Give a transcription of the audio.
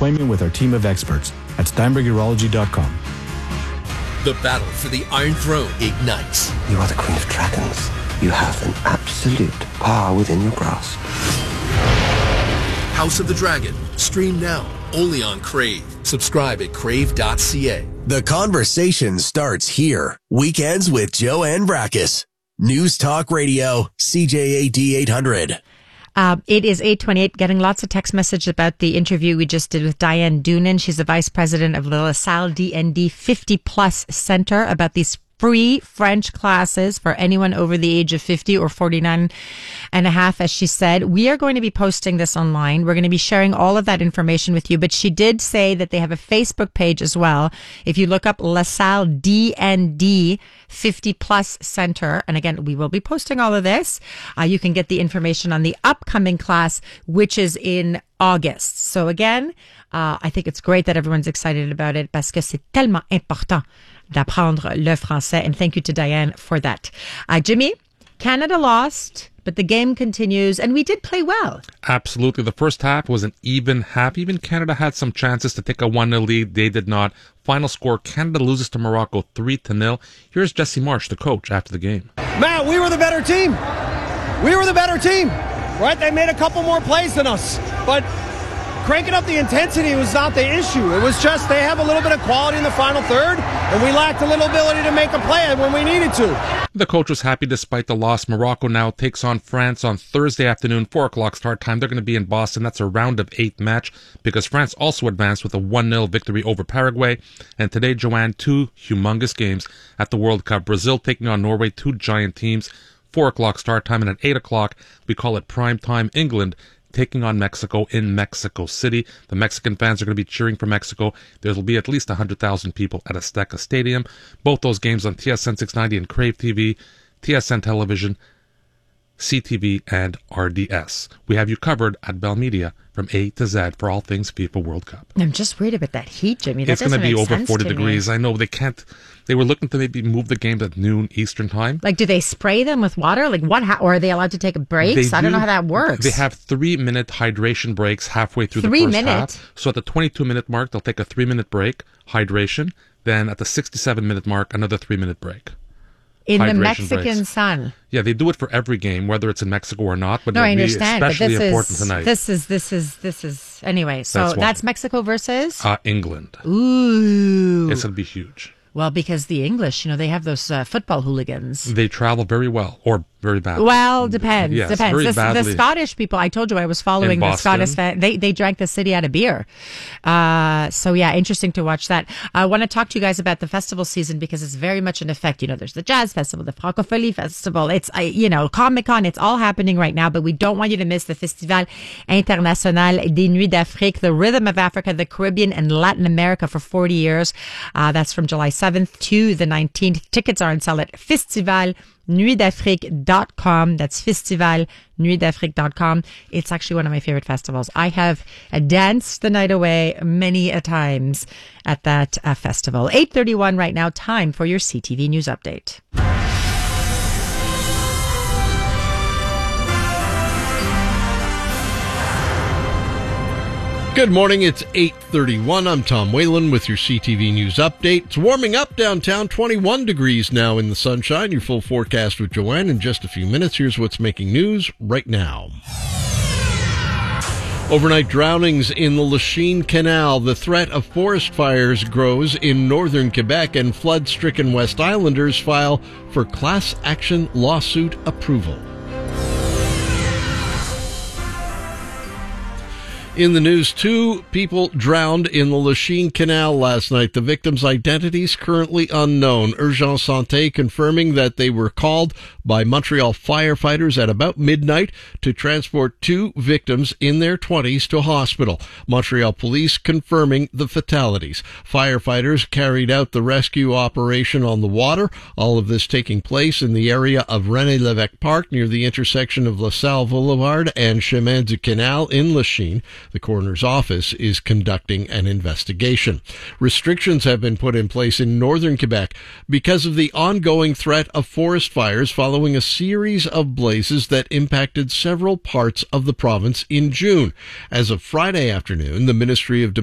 appointment with our team of experts at steinbergurology.com. The battle for the Iron Throne ignites. You are the Queen of Dragons. You have an absolute power within your grasp. House of the Dragon. Stream now. Only on Crave. Subscribe at crave.ca. The conversation starts here. Weekends with Joanne Brakes. News Talk Radio, CJAD 800. It is 8:28, getting lots of text messages about the interview we just did with Diane Doonan. She's the vice president of the LaSalle DND 50 Plus Center, about these free French classes for anyone over the age of 50 or 49 and a half, as she said. We are going to be posting this online. We're going to be sharing all of that information with you. But she did say that they have a Facebook page as well. If you look up LaSalle DND 50 Plus Center, and again, we will be posting all of this, you can get the information on the upcoming class, which is in August. So again, I think it's great that everyone's excited about it parce que c'est tellement important d'apprendre le français. And thank you to Diane for that. Jimmy, Canada lost, but the game continues, and we did play well. Absolutely. The first half was an even half. Even Canada had some chances to take a 1-0 lead. They did not. Final score, Canada loses to Morocco 3-0. Here's Jesse Marsh, the coach, after the game. Matt, we were the better team. Right? They made a couple more plays than us, but cranking up the intensity was not the issue. It was just they have a little bit of quality in the final third, and we lacked a little ability to make a play when we needed to. The coach was happy despite the loss. Morocco now takes on France on Thursday afternoon, 4 o'clock start time. They're going to be in Boston. That's a round of 8 match because France also advanced with a 1-0 victory over Paraguay. And today, Joanne, 2 humongous games at the World Cup. Brazil taking on Norway, 2 giant teams. 4 o'clock start time, and at 8 o'clock, we call it prime time, England taking on Mexico in Mexico City. The Mexican fans are going to be cheering for Mexico. There will be at least 100,000 people at Azteca Stadium. Both those games on TSN 690 and Crave TV, TSN Television, CTV, and RDS. We have you covered at Bell Media from A to Z for all things FIFA World Cup. I'm just worried about that heat, Jimmy. That it's going to be over 40 to degrees. I know they can't. They were looking to maybe move the games at noon Eastern time. Like, do they spray them with water? Like, what? Or are they allowed to take breaks? I don't know how that works. They have 3-minute hydration breaks halfway through the first half. So at the 22-minute mark, they'll take a 3-minute break, hydration. Then at the 67-minute mark, another 3-minute break. In the Mexican sun. Yeah, they do it for every game, whether it's in Mexico or not. But no, I understand. Especially but important tonight. This is anyway. So that's Mexico versus England. Ooh, it's going to be huge. Well, because the English, they have those football hooligans. They travel very well, or very badly. Well, depends. Yes, depends. The Scottish people, I told you I was following the Scottish fan. They drank the city out of beer. So yeah, interesting to watch that. I want to talk to you guys about the festival season because it's very much in effect. There's the Jazz Festival, the Francophonie Festival. It's, Comic-Con. It's all happening right now, but we don't want you to miss the Festival International des Nuits d'Afrique, the Rhythm of Africa, the Caribbean, and Latin America for 40 years. That's from July 7th to the 19th. Tickets are on sale at festivalnuitdafrique.com. That's festivalnuitdafrique.com. It's actually one of my favorite festivals. I have danced the night away many a times at that festival. 8:31 right now. Time for your CTV News Update. Good morning, it's 8:31. I'm Tom Whalen with your CTV News Update. It's warming up downtown, 21 degrees now in the sunshine. Your full forecast with Joanne in just a few minutes. Here's what's making news right now. Overnight drownings in the Lachine Canal. The threat of forest fires grows in northern Quebec, and flood-stricken West Islanders file for class action lawsuit approval. In the news, 2 people drowned in the Lachine Canal last night. The victims' identities currently unknown. Urgence Santé confirming that they were called by Montreal firefighters at about midnight to transport 2 victims in their 20s to hospital. Montreal police confirming the fatalities. Firefighters carried out the rescue operation on the water. All of this taking place in the area of René Lévesque Park near the intersection of LaSalle Boulevard and Chemin du Canal in Lachine. The coroner's office is conducting an investigation. Restrictions have been put in place in northern Quebec because of the ongoing threat of forest fires following a series of blazes that impacted several parts of the province in June. As of Friday afternoon, the Ministry of